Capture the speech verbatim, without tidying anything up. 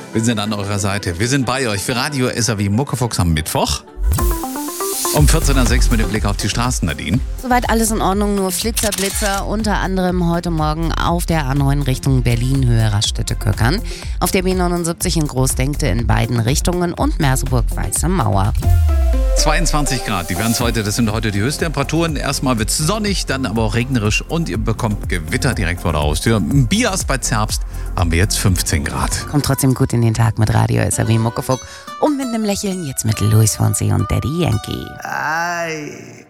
Wir sind an eurer Seite. Wir sind bei euch für Radio S A W Muckefuchs am Mittwoch. Um vierzehn Uhr sechs mit dem Blick auf die Straßen, Nadine. Soweit alles in Ordnung, nur Flitzer, Blitzer, unter anderem heute Morgen auf der A neun Richtung Berlin, Höhe Raststätte-Köckern, auf der B neunundsiebzig in Großdenkte in beiden Richtungen und Merseburg-Weiße Mauer. zweiundzwanzig Grad, die werden es heute, das sind heute die Höchsttemperaturen. Erstmal wird es sonnig, dann aber auch regnerisch und ihr bekommt Gewitter direkt vor der Haustür. Im Bias bei Zerbst haben wir jetzt fünfzehn Grad. Kommt trotzdem gut in den Tag mit Radio S A W Muckefuck und mit einem Lächeln jetzt mit Luis Fonsi und Daddy Yankee. Ay.